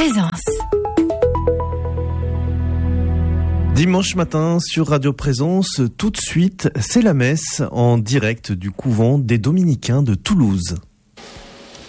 Présence. Dimanche matin sur Radio Présence, tout de suite, c'est la messe en direct du couvent des Dominicains de Toulouse.